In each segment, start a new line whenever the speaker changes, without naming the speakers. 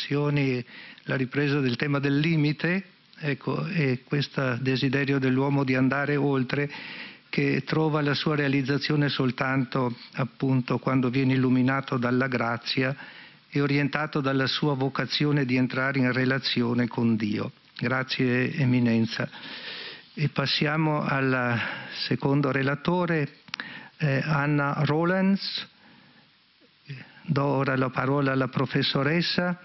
riflessioni, la ripresa del tema del limite, ecco, e questo desiderio dell'uomo di andare oltre, che trova la sua realizzazione soltanto appunto quando viene illuminato dalla grazia e orientato dalla sua vocazione di entrare in relazione con Dio. Grazie Eminenza. E passiamo al secondo relatore, Anna Rolands. Do ora la parola alla professoressa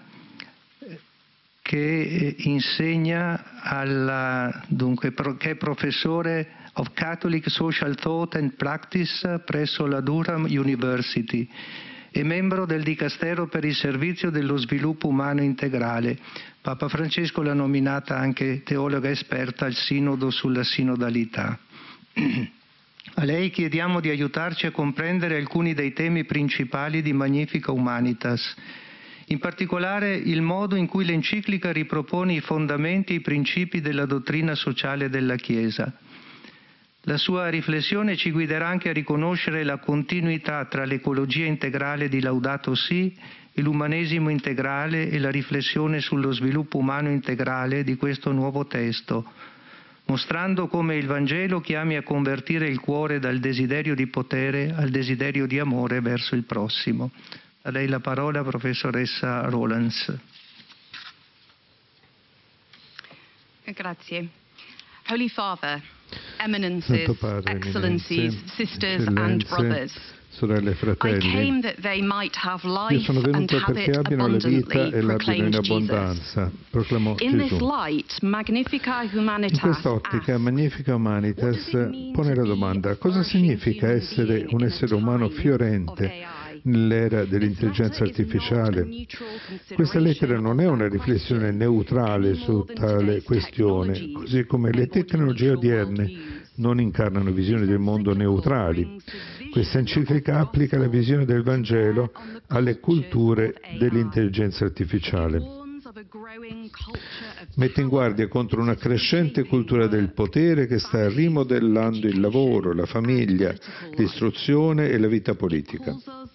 che insegna che è professore of Catholic Social Thought and Practice presso la Durham University e membro del Dicastero per il servizio dello sviluppo umano integrale. Papa Francesco l'ha nominata anche teologa esperta al Sinodo sulla sinodalità. A lei chiediamo di aiutarci a comprendere alcuni dei temi principali di Magnificat Humanitas, in particolare il modo in cui l'enciclica ripropone i fondamenti e i principi della dottrina sociale della Chiesa. La sua riflessione ci guiderà anche a riconoscere la continuità tra l'ecologia integrale di Laudato Si e l'umanesimo integrale e la riflessione sullo sviluppo umano integrale di questo nuovo testo, mostrando come il Vangelo chiami a convertire il cuore dal desiderio di potere al desiderio di amore verso il prossimo. A lei la parola, professoressa Rolands.
Grazie. Holy Father, Eminences, Excellencies, Sisters and Brothers,
sorelle e fratelli, io sono venuto perché abbiano la vita e l'abbiano in abbondanza, proclamò Gesù. In quest'ottica, Magnificat Humanitas pone la domanda: cosa significa essere un essere umano fiorente nell'era dell'intelligenza artificiale? Questa lettera non è una riflessione neutrale su tale questione, così come le tecnologie odierne non incarnano visioni del mondo neutrali. Questa enciclica applica la visione del Vangelo alle culture dell'intelligenza artificiale. Mette in guardia contro una crescente cultura del potere che sta rimodellando il lavoro, la famiglia, l'istruzione e la vita politica.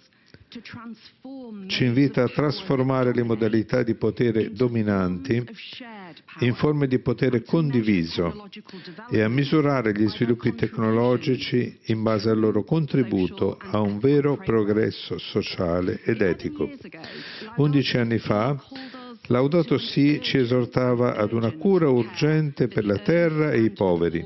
Ci invita a trasformare le modalità di potere dominanti in forme di potere condiviso e a misurare gli sviluppi tecnologici in base al loro contributo a un vero progresso sociale ed etico. 11 anni fa, Laudato Si ci esortava ad una cura urgente per la terra e i poveri,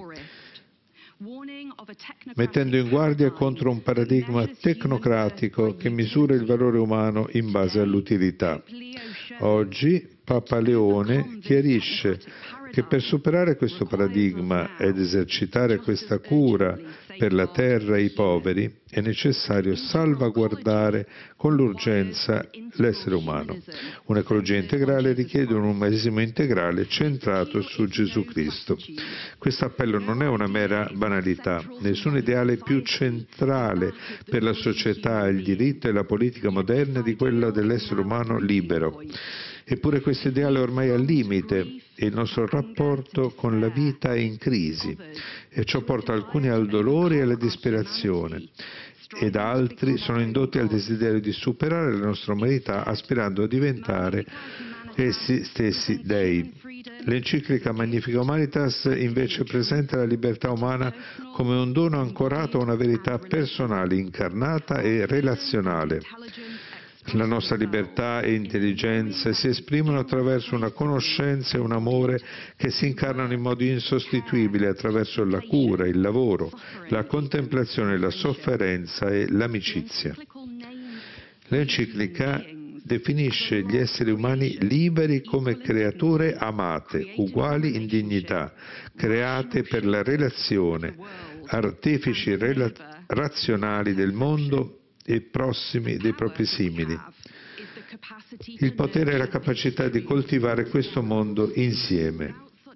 mettendo in guardia contro un paradigma tecnocratico che misura il valore umano in base all'utilità. Oggi Papa Leone chiarisce che per superare questo paradigma ed esercitare questa cura per la terra e i poveri è necessario salvaguardare con l'urgenza l'essere umano. Un'ecologia integrale richiede un umanesimo integrale centrato su Gesù Cristo. Questo appello non è una mera banalità. Nessun ideale più centrale per la società, il diritto e la politica moderna di quello dell'essere umano libero. Eppure questo ideale è ormai al limite e il nostro rapporto con la vita è in crisi e ciò porta alcuni al dolore e alla disperazione ed altri sono indotti al desiderio di superare la nostra umanità aspirando a diventare essi stessi dei. L'enciclica Magnificat Humanitas invece presenta la libertà umana come un dono ancorato a una verità personale, incarnata e relazionale. La nostra libertà e intelligenza si esprimono attraverso una conoscenza e un amore che si incarnano in modo insostituibile attraverso la cura, il lavoro, la contemplazione, la sofferenza e l'amicizia. L'enciclica definisce gli esseri umani liberi come creature amate, uguali in dignità, create per la relazione, artefici razionali del mondo e prossimi dei propri simili. Il potere è la capacità di coltivare questo mondo insieme.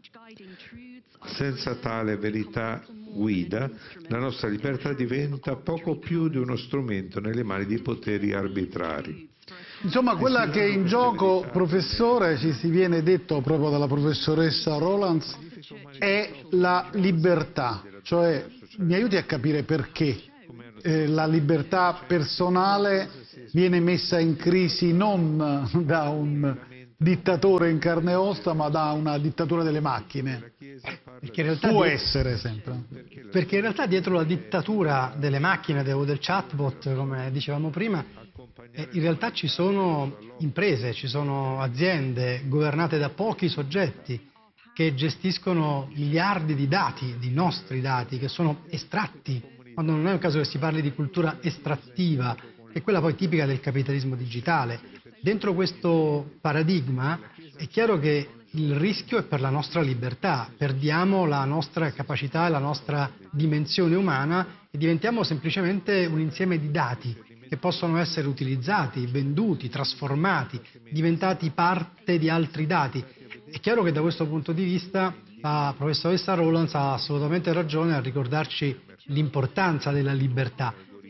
Senza tale verità guida, la nostra libertà diventa poco più di uno strumento nelle mani di poteri arbitrari.
Insomma, quella che è in gioco, professore, ci si viene detto proprio dalla professoressa Rolands, è la libertà. Cioè, mi aiuti a capire perché la libertà personale viene messa in crisi non da un dittatore in carne e ossa, ma da una dittatura delle macchine.
Perché in realtà
può essere sempre.
Perché in realtà dietro la dittatura delle macchine o del chatbot, come dicevamo prima, in realtà ci sono imprese, ci sono aziende governate da pochi soggetti che gestiscono miliardi di dati, di nostri dati, che sono estratti, quando non è un caso che si parli di cultura estrattiva, che è quella poi tipica del capitalismo digitale. Dentro questo paradigma è chiaro che il rischio è per la nostra libertà, perdiamo la nostra capacità e la nostra dimensione umana e diventiamo semplicemente un insieme di dati che possono essere utilizzati, venduti, trasformati, diventati parte di altri dati. È chiaro che da questo punto di vista la professoressa Rowlands ha assolutamente ragione a ricordarci l'importanza della libertà.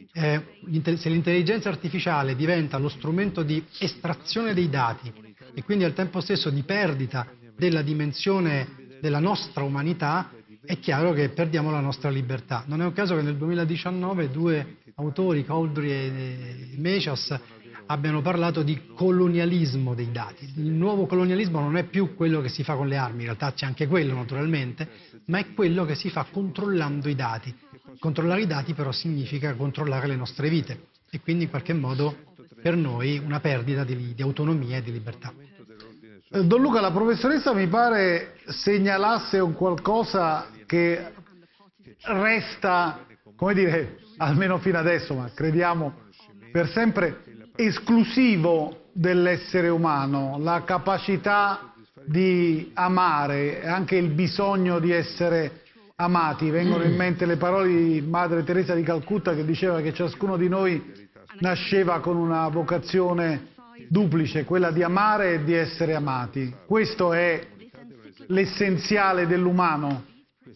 Se l'intelligenza artificiale diventa lo strumento di estrazione dei dati e quindi al tempo stesso di perdita della dimensione della nostra umanità, è chiaro che perdiamo la nostra libertà. Non è un caso che nel 2019 due autori, Cowdrey e Mechas, abbiano parlato di colonialismo dei dati. Il nuovo colonialismo non è più quello che si fa con le armi, in realtà c'è anche quello naturalmente, ma è quello che si fa controllando i dati. Controllare i dati però significa controllare le nostre vite e quindi in qualche modo per noi una perdita di autonomia e di libertà.
Don Luca, la professoressa mi pare segnalasse un qualcosa che resta, come dire, almeno fino adesso, ma crediamo per sempre, esclusivo dell'essere umano, la capacità di amare e anche il bisogno di essere amati. Vengono in mente le parole di Madre Teresa di Calcutta che diceva che ciascuno di noi nasceva con una vocazione duplice, quella di amare e di essere amati. Questo è l'essenziale dell'umano.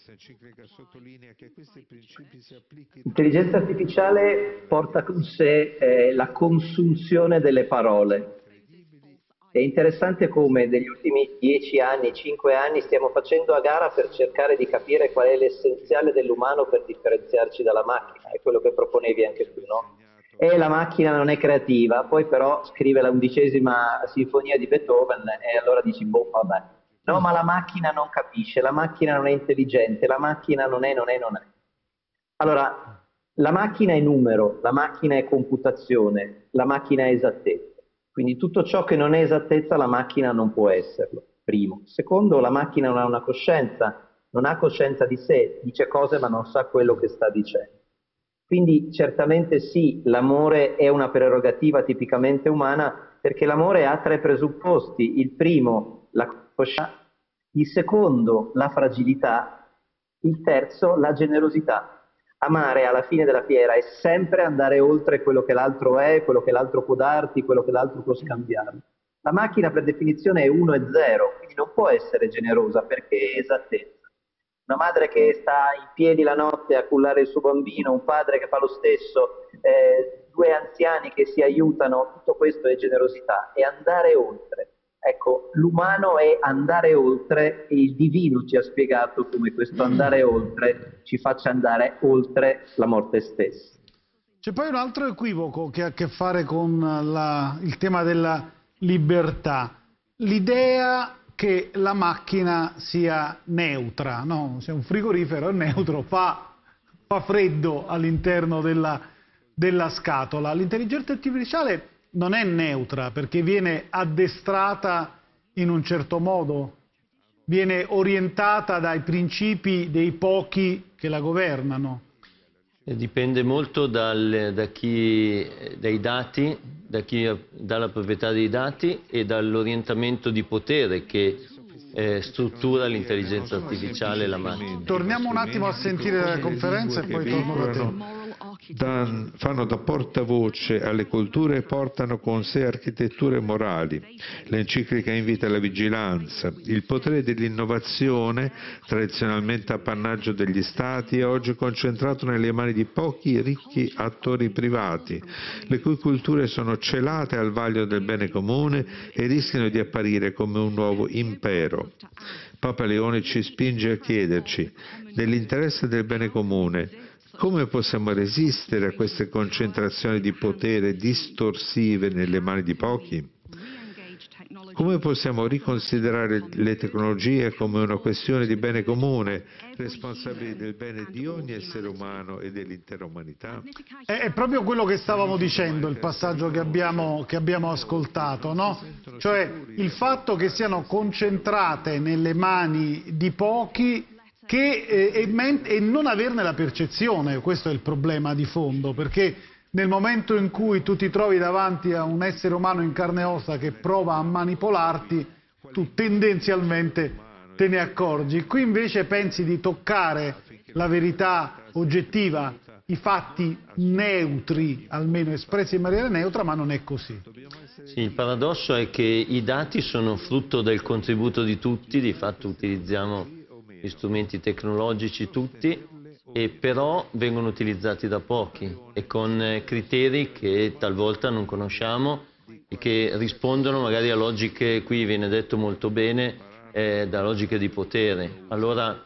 L'intelligenza artificiale porta con sé la consunzione delle parole. È interessante come negli ultimi 10 anni, 5 anni stiamo facendo a gara per cercare di capire qual è l'essenziale dell'umano per differenziarci dalla macchina, è quello che proponevi anche tu, no? E la macchina non è creativa, poi però scrive la 11ª sinfonia di Beethoven e allora dici, boh, vabbè. No, ma la macchina non capisce, la macchina non è intelligente, la macchina non è. Allora, la macchina è numero, la macchina è computazione, la macchina è esattezza. Quindi tutto ciò che non è esattezza la macchina non può esserlo, primo. Secondo, la macchina non ha una coscienza, non ha coscienza di sé, dice cose ma non sa quello che sta dicendo. Quindi certamente sì, l'amore è una prerogativa tipicamente umana perché l'amore ha 3 presupposti. Il primo, la coscienza, il secondo, la fragilità, il terzo, la generosità. Amare alla fine della fiera è sempre andare oltre quello che l'altro è, quello che l'altro può darti, quello che l'altro può scambiare. La macchina per definizione è 1 e 0, quindi non può essere generosa perché è esattezza. Una madre che sta in piedi la notte a cullare il suo bambino, un padre che fa lo stesso, 2 anziani che si aiutano, tutto questo è generosità, è andare oltre. Ecco, l'umano è andare oltre e il divino ci ha spiegato come questo andare oltre ci faccia andare oltre la morte stessa.
C'è poi un altro equivoco che ha a che fare con il tema della libertà, l'idea che la macchina sia neutra, no? Se un frigorifero è neutro fa freddo all'interno della scatola. L'intelligenza artificiale non è neutra perché viene addestrata in un certo modo, viene orientata dai principi dei pochi che la governano.
Dipende molto dai dati, da chi dà la proprietà dei dati e dall'orientamento di potere che struttura l'intelligenza artificiale e la macchina.
Torniamo un attimo a sentire la conferenza e poi torno da te.
Fanno da portavoce alle culture e portano con sé architetture morali. L'enciclica invita alla vigilanza. Il potere dell'innovazione, tradizionalmente appannaggio degli stati, è oggi concentrato nelle mani di pochi ricchi attori privati, le cui culture sono celate al vaglio del bene comune e rischiano di apparire come un nuovo impero. Papa Leone ci spinge a chiederci, nell'interesse del bene comune, come possiamo resistere a queste concentrazioni di potere distorsive nelle mani di pochi? Come possiamo riconsiderare le tecnologie come una questione di bene comune, responsabili del bene di ogni essere umano e dell'intera umanità?
È proprio quello che stavamo dicendo, il passaggio che abbiamo ascoltato, no? Cioè il fatto che siano concentrate nelle mani di pochi e non averne la percezione. Questo è il problema di fondo, perché nel momento in cui tu ti trovi davanti a un essere umano in carne e ossa che prova a manipolarti, tu tendenzialmente te ne accorgi. Qui invece pensi di toccare la verità oggettiva, i fatti neutri, almeno espressi in maniera neutra, ma non è così.
Sì, il paradosso è che i dati sono frutto del contributo di tutti, di fatto utilizziamo gli strumenti tecnologici tutti, e però vengono utilizzati da pochi e con criteri che talvolta non conosciamo e che rispondono magari a logiche, qui viene detto molto bene, da logiche di potere. Allora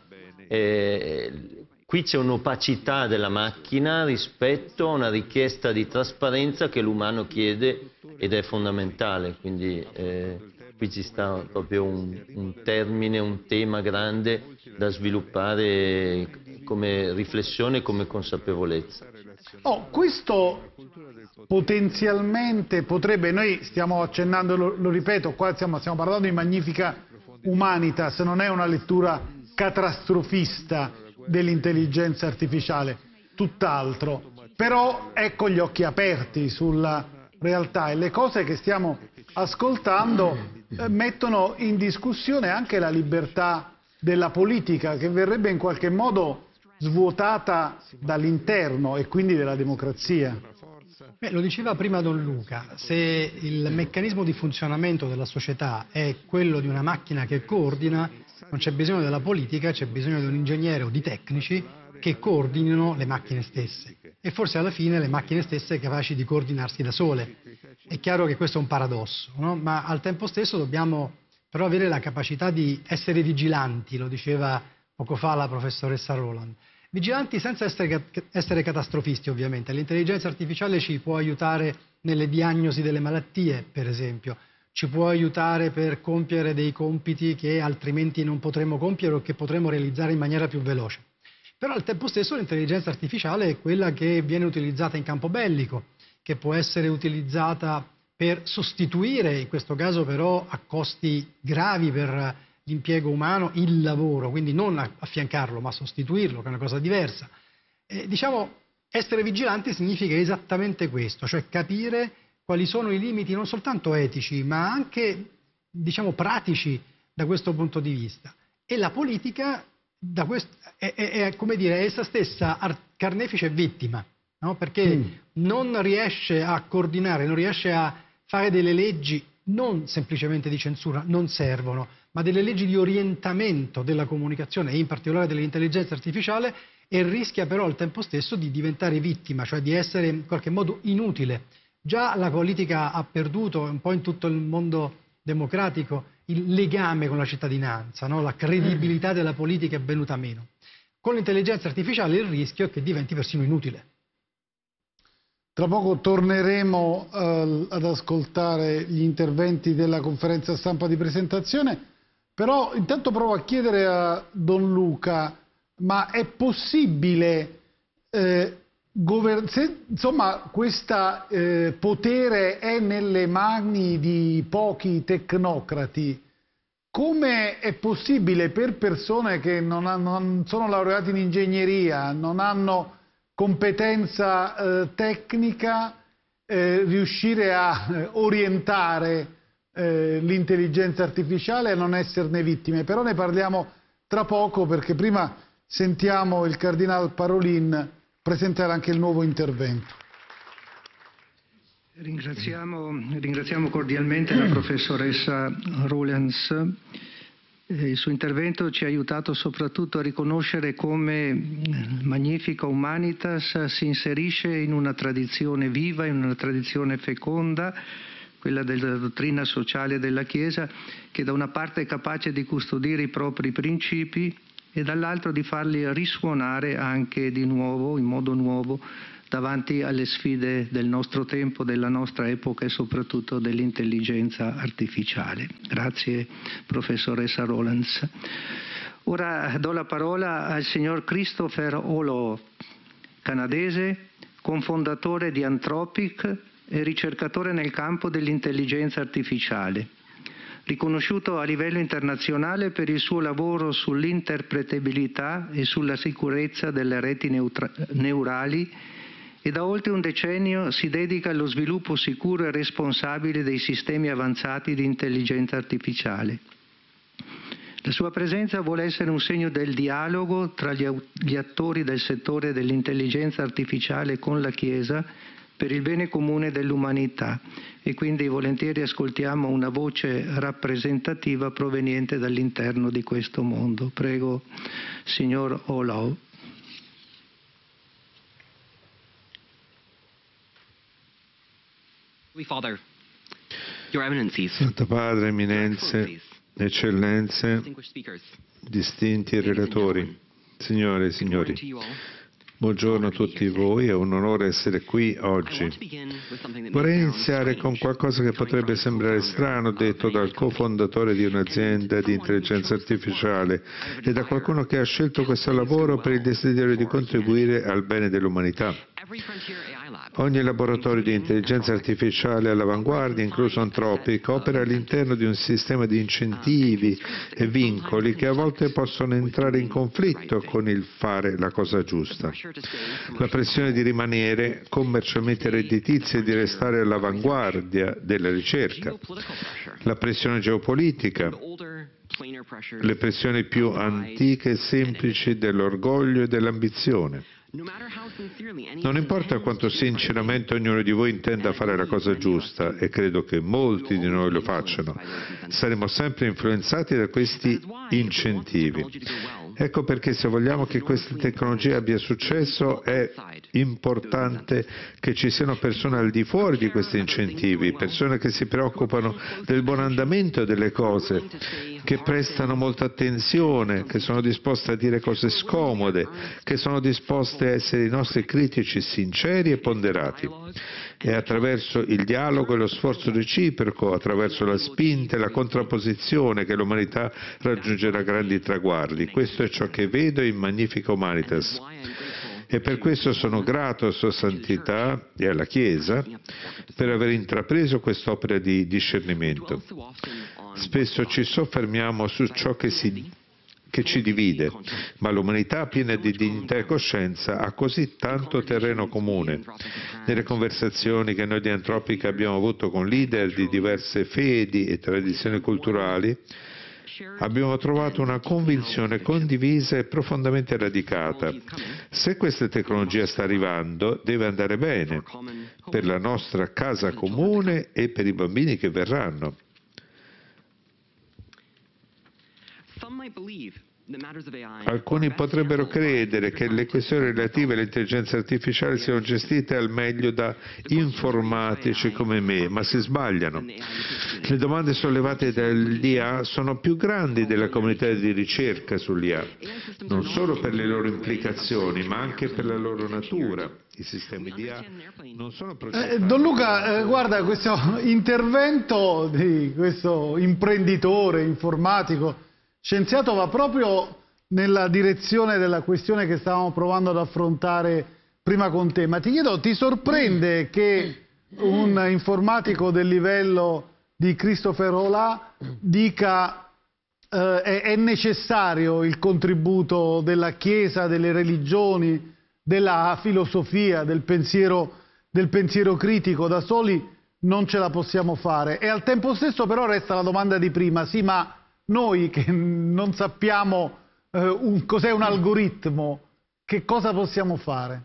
qui c'è un'opacità della macchina rispetto a una richiesta di trasparenza che l'umano chiede ed è fondamentale, quindi qui ci sta proprio un termine, un tema grande da sviluppare come riflessione, come consapevolezza.
Questo potenzialmente potrebbe, noi stiamo accennando, lo ripeto, qua stiamo parlando di Magnifica Humanitas, non è una lettura catastrofista dell'intelligenza artificiale, tutt'altro, però ecco gli occhi aperti sulla realtà, e le cose che stiamo ascoltando mettono in discussione anche la libertà della politica, che verrebbe in qualche modo svuotata dall'interno, e quindi della democrazia.
Lo diceva prima Don Luca, se il meccanismo di funzionamento della società è quello di una macchina che coordina, non c'è bisogno della politica, c'è bisogno di un ingegnere o di tecnici che coordinino le macchine stesse, e forse alla fine le macchine stesse capaci di coordinarsi da sole. È chiaro che questo è un paradosso, no? Ma al tempo stesso dobbiamo però avere la capacità di essere vigilanti, lo diceva poco fa la professoressa Roland. Vigilanti senza essere catastrofisti, ovviamente. L'intelligenza artificiale ci può aiutare nelle diagnosi delle malattie, per esempio, ci può aiutare per compiere dei compiti che altrimenti non potremmo compiere o che potremmo realizzare in maniera più veloce. Però al tempo stesso l'intelligenza artificiale è quella che viene utilizzata in campo bellico, che può essere utilizzata per sostituire, in questo caso però a costi gravi per l'impiego umano, il lavoro, quindi non affiancarlo ma sostituirlo, che è una cosa diversa. Diciamo, essere vigilanti significa esattamente questo, cioè capire quali sono i limiti non soltanto etici ma anche, diciamo, pratici da questo punto di vista. E la politica è come dire, è essa stessa carnefice e vittima, no? Perché non riesce a coordinare, non riesce a fare delle leggi non semplicemente di censura, non servono, ma delle leggi di orientamento della comunicazione e in particolare dell'intelligenza artificiale, e rischia però al tempo stesso di diventare vittima, cioè di essere in qualche modo inutile. Già la politica ha perduto un po' in tutto il mondo democratico il legame con la cittadinanza, no? La credibilità della politica è venuta meno. Con l'intelligenza artificiale il rischio è che diventi persino inutile.
Tra poco torneremo ad ascoltare gli interventi della conferenza stampa di presentazione, però intanto provo a chiedere a Don Luca, ma è possibile, se insomma questo potere è nelle mani di pochi tecnocrati, come è possibile per persone che non sono laureati in ingegneria, non hanno competenza tecnica, riuscire a orientare l'intelligenza artificiale e non esserne vittime? Però ne parliamo tra poco, perché prima sentiamo il Cardinal Parolin presentare anche il nuovo intervento.
Ringraziamo cordialmente la professoressa Rolands. Il suo intervento ci ha aiutato soprattutto a riconoscere come Magnifica Humanitas si inserisce in una tradizione viva, in una tradizione feconda, quella della dottrina sociale della Chiesa, che da una parte è capace di custodire i propri principi e dall'altro di farli risuonare anche di nuovo, in modo nuovo, davanti alle sfide del nostro tempo, della nostra epoca e soprattutto dell'intelligenza artificiale. Grazie, professoressa Rollens. Ora do la parola al signor Christopher Holo, canadese, cofondatore di Anthropic e ricercatore nel campo dell'intelligenza artificiale, riconosciuto a livello internazionale per il suo lavoro sull'interpretabilità e sulla sicurezza delle reti neurali, e da oltre un decennio si dedica allo sviluppo sicuro e responsabile dei sistemi avanzati di intelligenza artificiale. La sua presenza vuole essere un segno del dialogo tra gli attori del settore dell'intelligenza artificiale con la Chiesa per il bene comune dell'umanità, e quindi volentieri ascoltiamo una voce rappresentativa proveniente dall'interno di questo mondo. Prego, signor Holo.
Santo Padre, Eminenze, Eccellenze, distinti relatori, signore e signori, buongiorno a tutti voi, è un onore essere qui oggi. Vorrei iniziare con qualcosa che potrebbe sembrare strano, detto dal cofondatore di un'azienda di intelligenza artificiale e da qualcuno che ha scelto questo lavoro per il desiderio di contribuire al bene dell'umanità. Ogni laboratorio di intelligenza artificiale all'avanguardia, incluso Anthropic, opera all'interno di un sistema di incentivi e vincoli che a volte possono entrare in conflitto con il fare la cosa giusta. La pressione di rimanere commercialmente redditizia e di restare all'avanguardia della ricerca, la pressione geopolitica, le pressioni più antiche e semplici dell'orgoglio e dell'ambizione. Non importa quanto sinceramente ognuno di voi intenda fare la cosa giusta, e credo che molti di noi lo facciano, saremo sempre influenzati da questi incentivi. Ecco perché se vogliamo che questa tecnologia abbia successo è importante che ci siano persone al di fuori di questi incentivi, persone che si preoccupano del buon andamento delle cose, che prestano molta attenzione, che sono disposte a dire cose scomode, che sono disposte a essere i nostri critici sinceri e ponderati. È attraverso il dialogo e lo sforzo reciproco, attraverso la spinta e la contrapposizione che l'umanità raggiungerà grandi traguardi. Questo è ciò che vedo in Magnifica Humanitas. E per questo sono grato a Sua Santità e alla Chiesa per aver intrapreso quest'opera di discernimento. Spesso ci soffermiamo su ciò che ci divide, ma l'umanità piena di dignità e coscienza ha così tanto terreno comune. Nelle conversazioni che noi di Anthropic abbiamo avuto con leader di diverse fedi e tradizioni culturali, abbiamo trovato una convinzione condivisa e profondamente radicata. Se questa tecnologia sta arrivando, deve andare bene per la nostra casa comune e per i bambini che verranno. Alcuni potrebbero credere che le questioni relative all'intelligenza artificiale siano gestite al meglio da informatici come me, ma si sbagliano. Le domande sollevate dall'IA sono più grandi della comunità di ricerca sull'IA, non solo per le loro implicazioni, ma anche per la loro natura. I sistemi di IA non sono progettati...
Don Luca, guarda, questo intervento di questo imprenditore informatico scienziato va proprio nella direzione della questione che stavamo provando ad affrontare prima con te. Ma ti chiedo, ti sorprende che un informatico del livello di Christopher Holo dica è necessario il contributo della Chiesa, delle religioni, della filosofia, del pensiero critico, da soli non ce la possiamo fare? E al tempo stesso però resta la domanda di prima, sì, ma noi che non sappiamo cos'è un algoritmo, che cosa possiamo fare?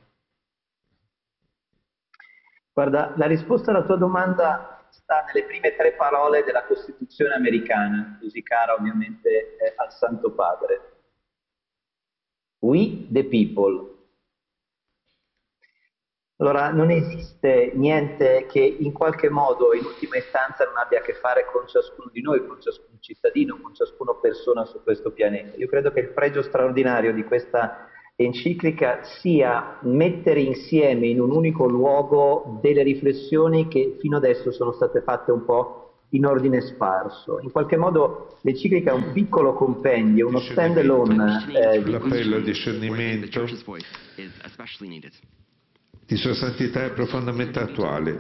Guarda, la risposta alla tua domanda sta nelle prime 3 parole della Costituzione americana, così cara ovviamente al Santo Padre. We the people. Allora, non esiste niente che in qualche modo, in ultima istanza, non abbia a che fare con ciascuno di noi, con ciascun cittadino, con ciascuna persona su questo pianeta. Io credo che il pregio straordinario di questa enciclica sia mettere insieme in un unico luogo delle riflessioni che fino adesso sono state fatte un po' in ordine sparso. In qualche modo l'enciclica è un piccolo compendio, uno stand-alone.
L'appello al discernimento di Sua Santità è profondamente attuale.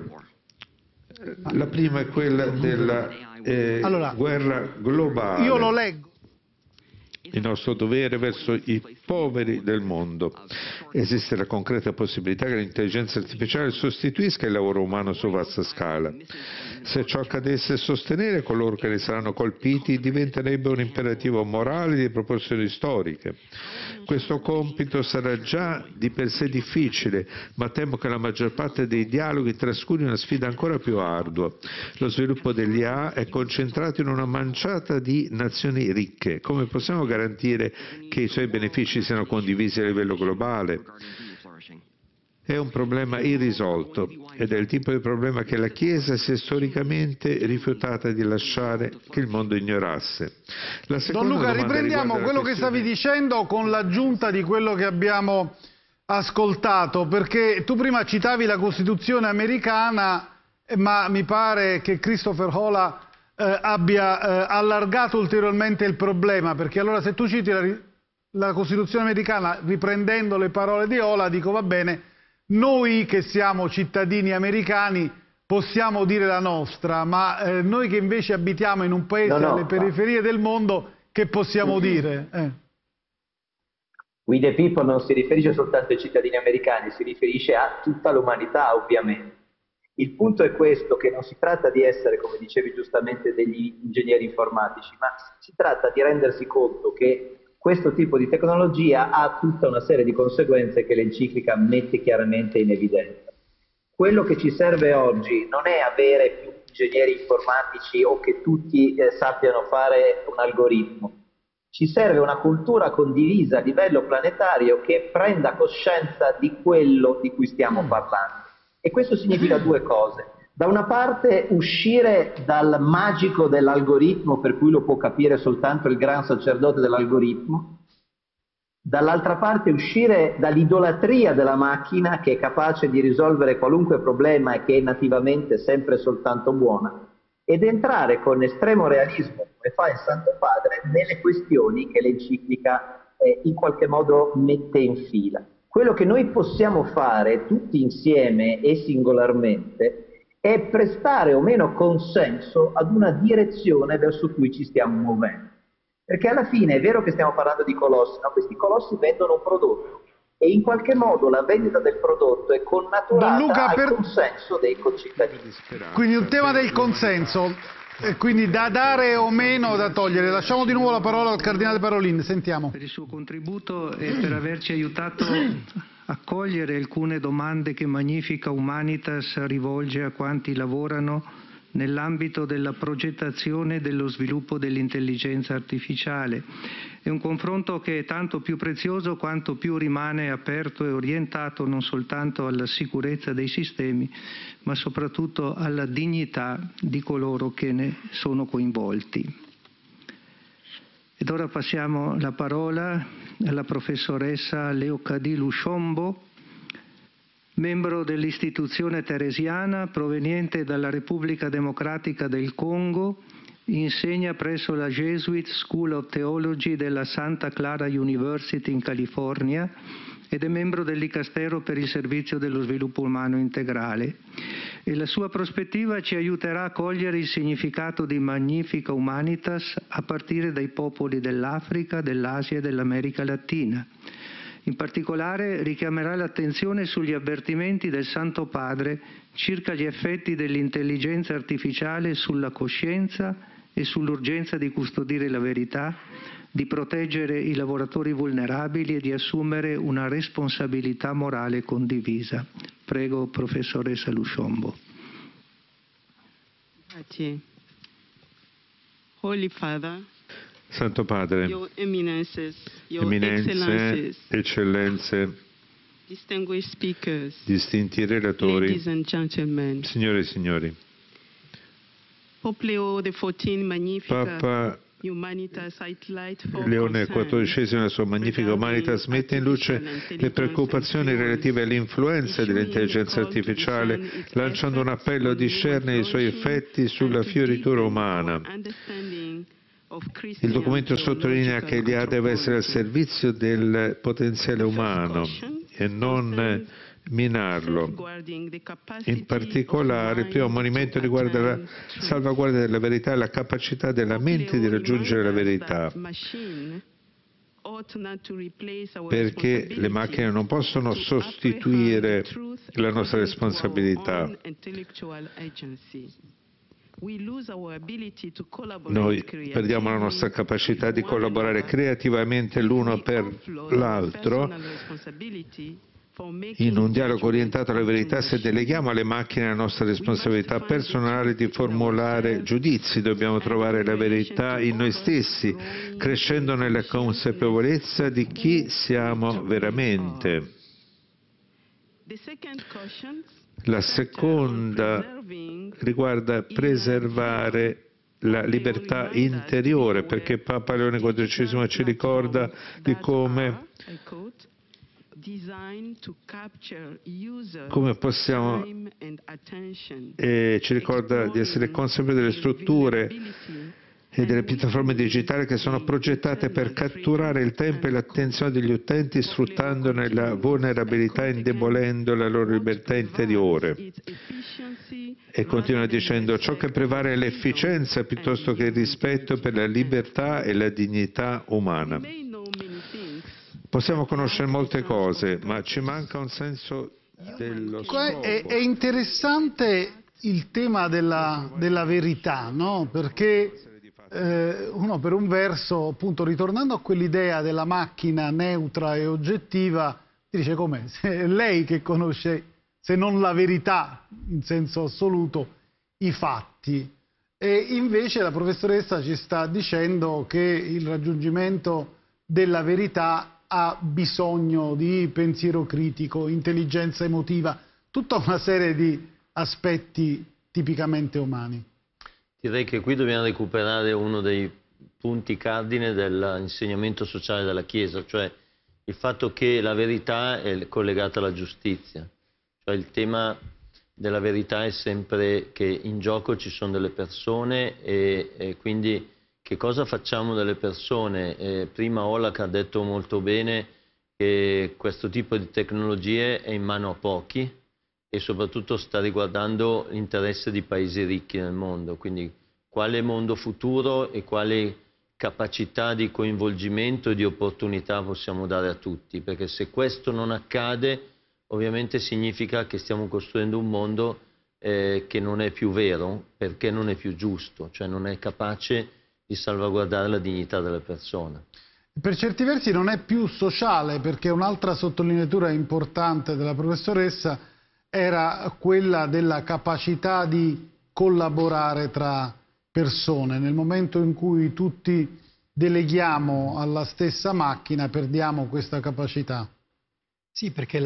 La prima è quella della guerra globale.
Io lo leggo.
Il nostro dovere verso i poveri del mondo. Esiste la concreta possibilità che l'intelligenza artificiale sostituisca il lavoro umano su vasta scala. Se ciò accadesse, sostenere coloro che ne saranno colpiti diventerebbe un imperativo morale di proporzioni storiche. Questo compito sarà già di per sé difficile, ma temo che la maggior parte dei dialoghi trascuri una sfida ancora più ardua. Lo sviluppo degli IA è concentrato in una manciata di nazioni ricche. Come possiamo garantire che i suoi benefici siano condivisi a livello globale? È un problema irrisolto ed è il tipo di problema che la Chiesa si è storicamente rifiutata di lasciare che il mondo ignorasse.
Don Luca, riprendiamo quello che stavi dicendo con l'aggiunta di quello che abbiamo ascoltato, perché tu prima citavi la Costituzione americana, ma mi pare che Christopher Hola abbia allargato ulteriormente il problema, perché allora se tu citi la Costituzione americana riprendendo le parole di Hola, dico va bene, noi che siamo cittadini americani possiamo dire la nostra, ma noi che invece abitiamo in un paese alle periferie del mondo, che possiamo dire?
We the people non si riferisce soltanto ai cittadini americani, si riferisce a tutta l'umanità, ovviamente. Il punto è questo, che non si tratta di essere, come dicevi giustamente, degli ingegneri informatici, ma si tratta di rendersi conto che questo tipo di tecnologia ha tutta una serie di conseguenze che l'enciclica mette chiaramente in evidenza. Quello che ci serve oggi non è avere più ingegneri informatici o che tutti sappiano fare un algoritmo. Ci serve una cultura condivisa a livello planetario che prenda coscienza di quello di cui stiamo parlando. E questo significa due cose. Da una parte uscire dal magico dell'algoritmo, per cui lo può capire soltanto il gran sacerdote dell'algoritmo, dall'altra parte uscire dall'idolatria della macchina che è capace di risolvere qualunque problema e che è nativamente sempre soltanto buona, ed entrare con estremo realismo, come fa il Santo Padre, nelle questioni che l'enciclica in qualche modo mette in fila. Quello che noi possiamo fare tutti insieme e singolarmente è prestare o meno consenso ad una direzione verso cui ci stiamo muovendo. Perché alla fine è vero che stiamo parlando di colossi, ma questi colossi vendono un prodotto e in qualche modo la vendita del prodotto è connaturata al consenso dei concittadini.
Quindi un tema del consenso, quindi da dare o meno da togliere. Lasciamo di nuovo la parola al Cardinale Parolin, sentiamo.
Per il suo contributo e per averci aiutato a cogliere alcune domande che Magnifica Humanitas rivolge a quanti lavorano nell'ambito della progettazione e dello sviluppo dell'intelligenza artificiale. È un confronto che è tanto più prezioso quanto più rimane aperto e orientato non soltanto alla sicurezza dei sistemi, ma soprattutto alla dignità di coloro che ne sono coinvolti. Ed ora passiamo la parola alla professoressa Leocadie Lushombo, membro dell'istituzione teresiana proveniente dalla Repubblica Democratica del Congo, insegna presso la Jesuit School of Theology della Santa Clara University in California ed è membro del Dicastero per il Servizio dello Sviluppo Umano Integrale. E la sua prospettiva ci aiuterà a cogliere il significato di Magnifica Humanitas a partire dai popoli dell'Africa, dell'Asia e dell'America Latina. In particolare richiamerà l'attenzione sugli avvertimenti del Santo Padre circa gli effetti dell'intelligenza artificiale sulla coscienza e sull'urgenza di custodire la verità, di proteggere i lavoratori vulnerabili e di assumere una responsabilità morale condivisa. Prego, professoressa Lushombo.
Grazie. Holy Father,
Santo Padre,
Your Eminences, Your
Eminenze, Eccellenze,
distinguished speakers,
distinti relatori,
ladies and gentlemen,
signore e signori,
Pope Leo XIV Magnificat
Papa Leone XIV, la sua magnifica Humanitas, mette in luce le preoccupazioni relative all'influenza dell'intelligenza artificiale, lanciando un appello a discernere i suoi effetti sulla fioritura umana. Il documento sottolinea che l'IA deve essere al servizio del potenziale umano e non minarlo. In particolare, il primo ammonimento riguarda la salvaguardia della verità e la capacità della mente di raggiungere la verità, perché le macchine non possono sostituire la nostra responsabilità. Noi perdiamo la nostra capacità di collaborare creativamente l'uno per l'altro in un dialogo orientato alla verità. Se deleghiamo alle macchine la nostra responsabilità personale di formulare giudizi, dobbiamo trovare la verità in noi stessi, crescendo nella consapevolezza di chi siamo veramente. La seconda riguarda preservare la libertà interiore, perché Papa Leone XIV ci ricorda di come possiamo ci ricorda di essere consapevoli delle strutture e delle piattaforme digitali che sono progettate per catturare il tempo e l'attenzione degli utenti, sfruttandone la vulnerabilità e indebolendo la loro libertà interiore. E continua dicendo: ciò che prevale è l'efficienza piuttosto che il rispetto per la libertà e la dignità umana. Possiamo conoscere molte cose, ma ci manca un senso dello scopo.
È interessante il tema della verità, no? Perché uno per un verso, appunto, ritornando a quell'idea della macchina neutra e oggettiva, dice: com'è? È lei che conosce, se non la verità in senso assoluto, i fatti. E invece la professoressa ci sta dicendo che il raggiungimento della verità ha bisogno di pensiero critico, intelligenza emotiva, tutta una serie di aspetti tipicamente umani.
Direi che qui dobbiamo recuperare uno dei punti cardine dell'insegnamento sociale della Chiesa, cioè il fatto che la verità è collegata alla giustizia. Cioè il tema della verità è sempre che in gioco ci sono delle persone e quindi che cosa facciamo delle persone. Prima Olak ha detto molto bene che questo tipo di tecnologie è in mano a pochi e soprattutto sta riguardando l'interesse di paesi ricchi nel mondo, quindi quale mondo futuro e quale capacità di coinvolgimento e di opportunità possiamo dare a tutti, perché se questo non accade ovviamente significa che stiamo costruendo un mondo che non è più vero, perché non è più giusto, cioè non è capace di salvaguardare la dignità delle persone.
Per certi versi non è più sociale, perché un'altra sottolineatura importante della professoressa era quella della capacità di collaborare tra persone. Nel momento in cui tutti deleghiamo alla stessa macchina, perdiamo questa capacità.
Sì, perché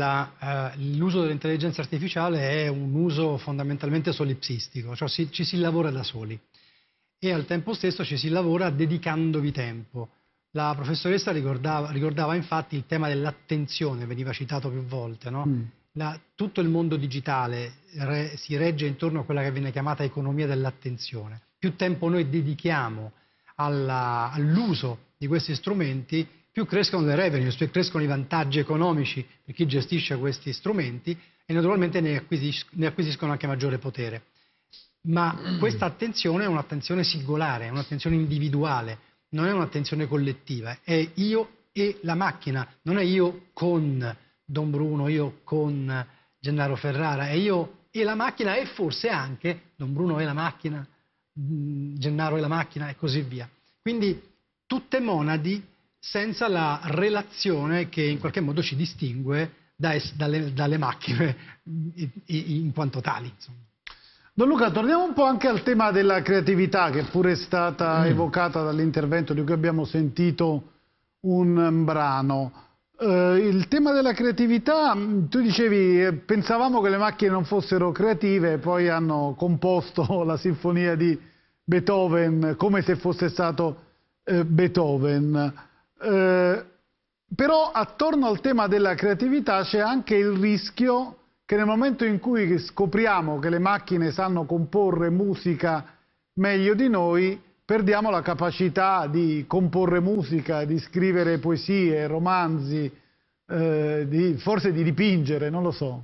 l'uso dell'intelligenza artificiale è un uso fondamentalmente solipsistico, cioè ci si lavora da soli e al tempo stesso ci si lavora dedicandovi tempo. La professoressa ricordava infatti il tema dell'attenzione, veniva citato più volte, no? Tutto il mondo digitale si regge intorno a quella che viene chiamata economia dell'attenzione. Più tempo noi dedichiamo all'uso di questi strumenti, più crescono le revenues, più crescono i vantaggi economici per chi gestisce questi strumenti e naturalmente ne acquisiscono anche maggiore potere. Ma questa attenzione è un'attenzione singolare, è un'attenzione individuale, non è un'attenzione collettiva, è io e la macchina, non è io con Don Bruno, io con Gennaro Ferrara, è io e la macchina e forse anche Don Bruno e la macchina, Gennaro e la macchina e così via. Quindi tutte monadi senza la relazione che in qualche modo ci distingue dalle macchine in quanto tali, insomma.
Don Luca, torniamo un po' anche al tema della creatività, che pure è stata evocata dall'intervento di cui abbiamo sentito un brano. Il tema della creatività, tu dicevi, pensavamo che le macchine non fossero creative, poi hanno composto la sinfonia di Beethoven come se fosse stato Beethoven. Però attorno al tema della creatività c'è anche il rischio che nel momento in cui scopriamo che le macchine sanno comporre musica meglio di noi, perdiamo la capacità di comporre musica, di scrivere poesie, romanzi, forse di dipingere, non lo so.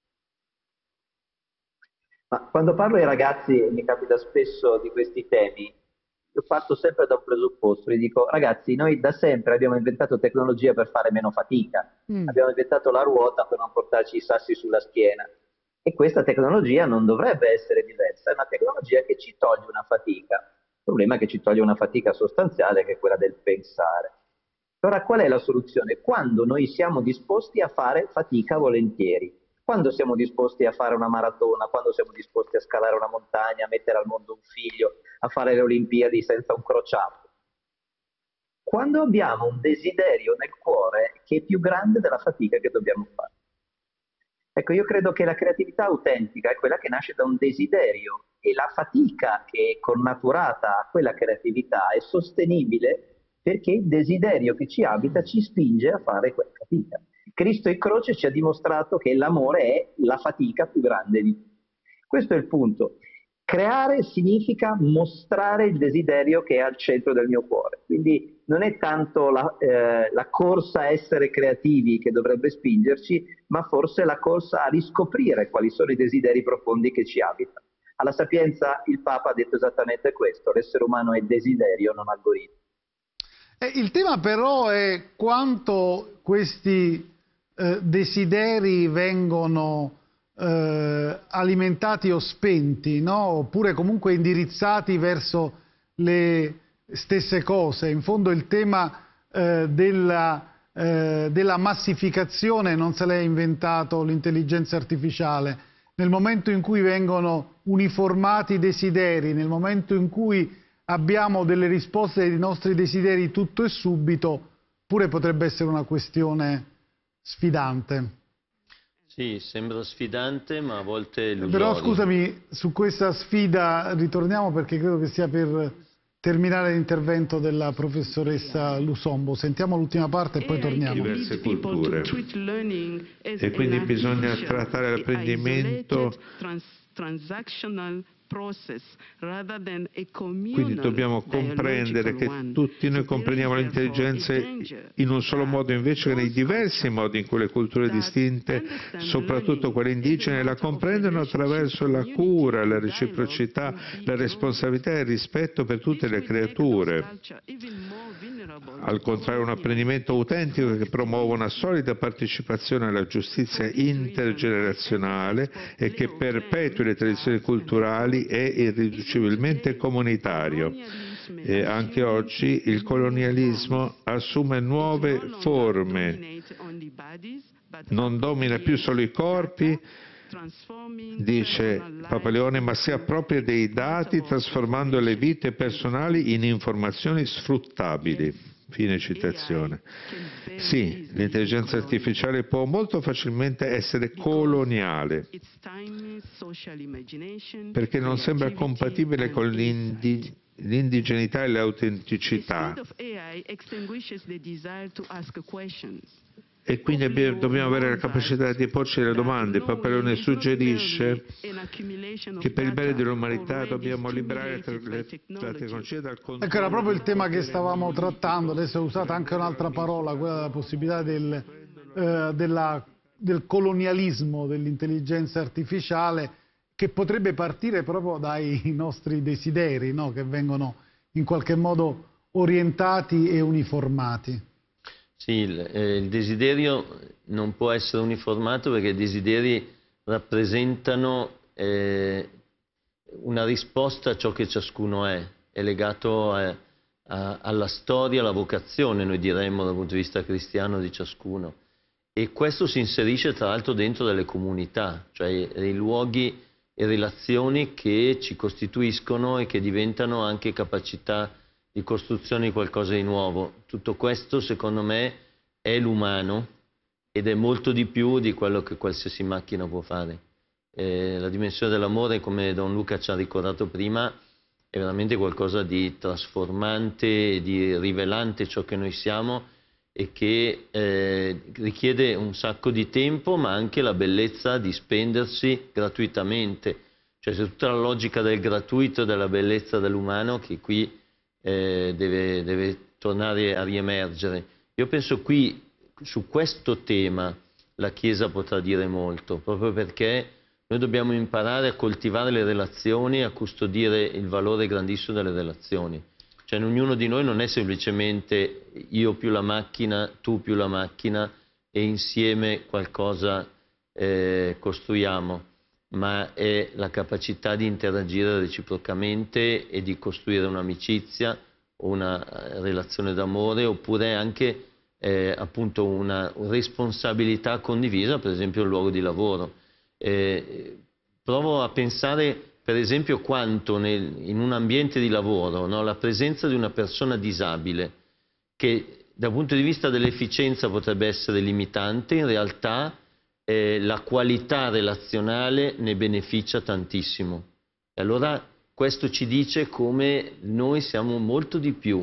Ma quando parlo ai ragazzi, mi capita spesso di questi temi, io parto sempre da un presupposto, gli dico: ragazzi, noi da sempre abbiamo inventato tecnologia per fare meno fatica, abbiamo inventato la ruota per non portarci i sassi sulla schiena, e questa tecnologia non dovrebbe essere diversa, è una tecnologia che ci toglie una fatica. Il problema è che ci toglie una fatica sostanziale, che è quella del pensare. Allora, qual è la soluzione? Quando noi siamo disposti a fare fatica volentieri. Quando siamo disposti a fare una maratona, quando siamo disposti a scalare una montagna, a mettere al mondo un figlio, a fare le Olimpiadi senza un crociato. Quando abbiamo un desiderio nel cuore che è più grande della fatica che dobbiamo fare. Ecco, io credo che la creatività autentica è quella che nasce da un desiderio, e la fatica che è connaturata a quella creatività è sostenibile perché il desiderio che ci abita ci spinge a fare quella fatica. Cristo in croce ci ha dimostrato che l'amore è la fatica più grande di tutti. Questo è il punto. Creare significa mostrare il desiderio che è al centro del mio cuore. Quindi non è tanto la corsa a essere creativi che dovrebbe spingerci, ma forse la corsa a riscoprire quali sono i desideri profondi che ci abitano. Alla Sapienza il Papa ha detto esattamente questo: l'essere umano è desiderio, non algoritmo.
Il tema però è quanto questi desideri vengono alimentati o spenti, no? Oppure comunque indirizzati verso le stesse cose. In fondo il tema della massificazione non se l'è inventato l'intelligenza artificiale. Nel momento in cui vengono uniformati i desideri, nel momento in cui abbiamo delle risposte ai nostri desideri tutto e subito, pure potrebbe essere una questione sfidante.
Sì, sembra sfidante, ma a volte illusorio.
Però scusami, su questa sfida ritorniamo, perché credo che sia per terminare l'intervento della professoressa Lusombo. Sentiamo l'ultima parte e poi torniamo.
Diverse culture. E quindi bisogna trattare l'apprendimento. Quindi dobbiamo comprendere che tutti noi comprendiamo l'intelligenza in un solo modo, invece che nei diversi modi in cui le culture distinte, soprattutto quelle indigene, la comprendono attraverso la cura, la reciprocità, la responsabilità e il rispetto per tutte le creature. Al contrario, un apprendimento autentico che promuove una solida partecipazione alla giustizia intergenerazionale e che perpetui le tradizioni culturali è irriducibilmente comunitario. E anche oggi il colonialismo assume nuove forme, non domina più solo i corpi, dice Papa Leone, ma si appropria dei dati, trasformando le vite personali in informazioni sfruttabili. Fine citazione. Sì, l'intelligenza artificiale può molto facilmente essere coloniale, perché non sembra compatibile con l'indigeneità e l'autenticità. E quindi dobbiamo avere la capacità di porci le domande. Papa Leone suggerisce che per il bene dell'umanità dobbiamo liberare la tecnologia dal controllo.
Ecco, era proprio il tema che stavamo trattando. Adesso è usata anche un'altra parola, quella della possibilità del colonialismo dell'intelligenza artificiale, che potrebbe partire proprio dai nostri desideri, no? Che vengono in qualche modo orientati e uniformati.
Sì, il desiderio non può essere uniformato, perché i desideri rappresentano una risposta a ciò che ciascuno è legato alla storia, alla vocazione, noi diremmo dal punto di vista cristiano, di ciascuno. E questo si inserisce tra l'altro dentro delle comunità, cioè i luoghi e relazioni che ci costituiscono e che diventano anche capacità di costruzione di qualcosa di nuovo. Tutto questo, secondo me, è l'umano, ed è molto di più di quello che qualsiasi macchina può fare. La dimensione dell'amore, come Don Luca ci ha ricordato prima, è veramente qualcosa di trasformante, di rivelante ciò che noi siamo e che richiede un sacco di tempo, ma anche la bellezza di spendersi gratuitamente. Cioè c'è tutta la logica del gratuito e della bellezza dell'umano che qui deve tornare a riemergere. Io penso qui, su questo tema, la Chiesa potrà dire molto, proprio perché noi dobbiamo imparare a coltivare le relazioni, a custodire il valore grandissimo delle relazioni. Cioè ognuno di noi non è semplicemente io più la macchina, tu più la macchina e insieme qualcosa costruiamo, ma è la capacità di interagire reciprocamente e di costruire un'amicizia o una relazione d'amore, oppure anche appunto una responsabilità condivisa, per esempio il luogo di lavoro. Provo a pensare per esempio quanto in un ambiente di lavoro, no, la presenza di una persona disabile, che dal punto di vista dell'efficienza potrebbe essere limitante, in realtà la qualità relazionale ne beneficia tantissimo. E allora questo ci dice come noi siamo molto di più,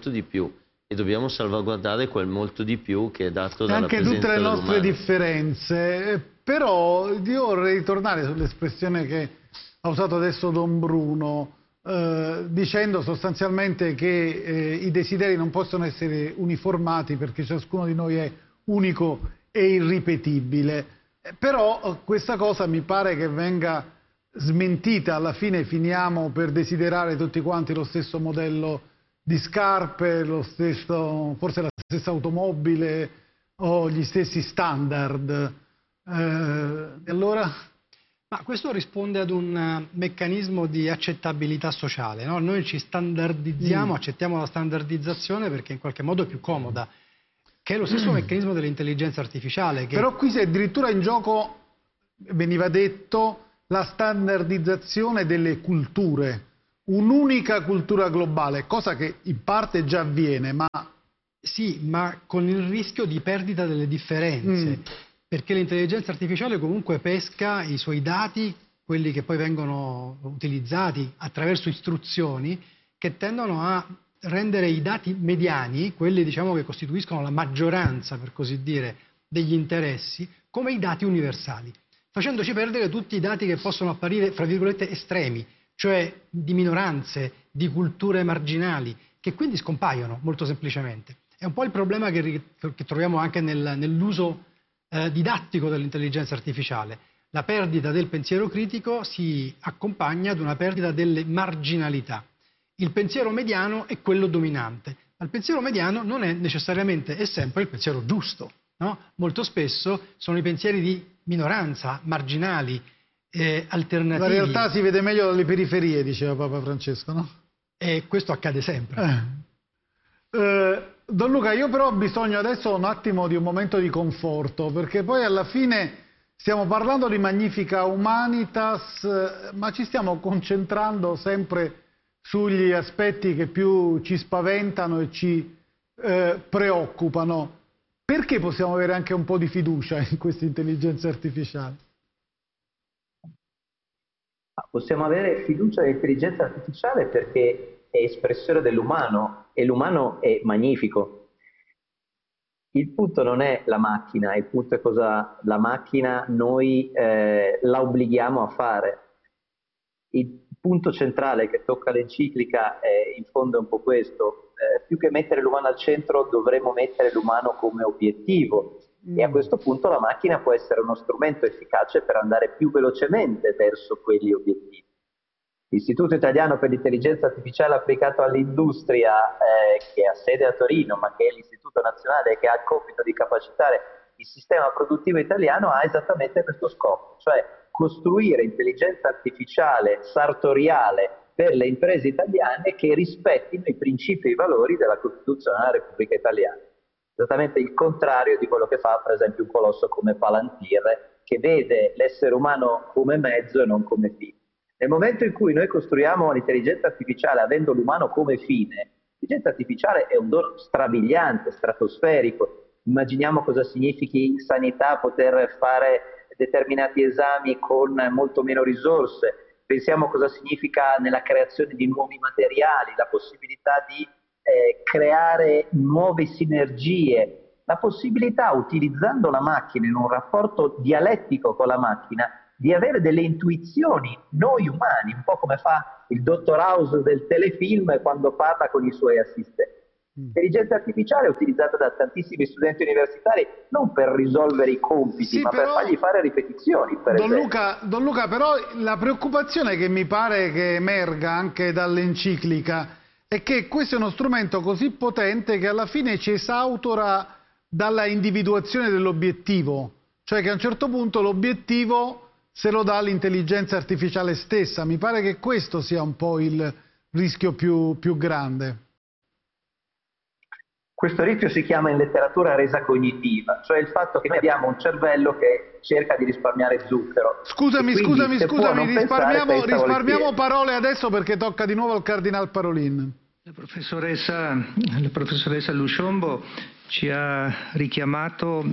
e dobbiamo salvaguardare quel molto di più che è dato dalla presenza dell'umano.
Anche tutte le nostre differenze, però io vorrei ritornare sull'espressione che ha usato adesso Don Bruno, dicendo sostanzialmente che i desideri non possono essere uniformati perché ciascuno di noi è unico e irripetibile. Però questa cosa mi pare che venga smentita, alla fine finiamo per desiderare tutti quanti lo stesso modello di scarpe, forse la stessa automobile o gli stessi standard. Allora?
Ma questo risponde ad un meccanismo di accettabilità sociale, no? Noi ci standardizziamo, accettiamo la standardizzazione perché in qualche modo è più comoda, che è lo stesso meccanismo dell'intelligenza artificiale.
Però qui c'è addirittura in gioco, veniva detto, la standardizzazione delle culture, un'unica cultura globale, cosa che in parte già avviene, ma...
Sì, ma con il rischio di perdita delle differenze. Perché l'intelligenza artificiale comunque pesca i suoi dati, quelli che poi vengono utilizzati attraverso istruzioni, che tendono a rendere i dati mediani, quelli diciamo che costituiscono la maggioranza, per così dire, degli interessi, come i dati universali, facendoci perdere tutti i dati che possono apparire, fra virgolette, estremi, cioè di minoranze, di culture marginali, che quindi scompaiono molto semplicemente. È un po' il problema che troviamo anche nell'uso didattico dell'intelligenza artificiale. La perdita del pensiero critico si accompagna ad una perdita delle marginalità. Il pensiero mediano è quello dominante, ma il pensiero mediano non è necessariamente e sempre il pensiero giusto, no? Molto spesso sono i pensieri di minoranza, marginali, alternativi.
La realtà si vede meglio dalle periferie, diceva Papa Francesco, no?
E questo accade sempre.
Don Luca, io però ho bisogno adesso un attimo di un momento di conforto, perché poi alla fine stiamo parlando di Magnifica Humanitas, ma ci stiamo concentrando sempre sugli aspetti che più ci spaventano e ci preoccupano. Perché possiamo avere anche un po' di fiducia in questa intelligenza artificiale?
Possiamo avere fiducia nell'intelligenza artificiale perché è espressione dell'umano e l'umano è magnifico. Il punto non è la macchina, il punto è cosa la macchina noi la obblighiamo a fare. Il punto centrale che tocca l'enciclica è in fondo un po' questo, più che mettere l'umano al centro dovremmo mettere l'umano come obiettivo e a questo punto la macchina può essere uno strumento efficace per andare più velocemente verso quegli obiettivi. L'Istituto Italiano per l'Intelligenza Artificiale Applicato all'Industria, che ha sede a Torino, ma che è l'Istituto Nazionale che ha il compito di capacitare il sistema produttivo italiano, ha esattamente questo scopo, cioè costruire intelligenza artificiale sartoriale per le imprese italiane che rispettino i principi e i valori della Costituzione della Repubblica Italiana. Esattamente il contrario di quello che fa, per esempio, un colosso come Palantir, che vede l'essere umano come mezzo e non come fine. Nel momento in cui noi costruiamo l'intelligenza artificiale avendo l'umano come fine, l'intelligenza artificiale è un dono strabiliante, stratosferico. Immaginiamo cosa significhi in sanità poter fare determinati esami con molto meno risorse, pensiamo cosa significa nella creazione di nuovi materiali, la possibilità di creare nuove sinergie, la possibilità, utilizzando la macchina in un rapporto dialettico con la macchina, di avere delle intuizioni noi umani, un po' come fa il dottor House del telefilm quando parla con i suoi assistenti. L'intelligenza artificiale è utilizzata da tantissimi studenti universitari non per risolvere i compiti, ma per fargli fare ripetizioni, per esempio.
Don Luca, però la preoccupazione che mi pare che emerga anche dall'enciclica è che questo è uno strumento così potente che alla fine ci esautora dalla individuazione dell'obiettivo, cioè che a un certo punto l'obiettivo se lo dà l'intelligenza artificiale stessa. Mi pare che questo sia un po' il rischio più grande.
Questo rischio si chiama in letteratura resa cognitiva, cioè il fatto che noi abbiamo un cervello che cerca di risparmiare zucchero.
Scusami, risparmiamo parole adesso perché tocca di nuovo al Cardinal Parolin.
La professoressa Lusciombo ci ha richiamato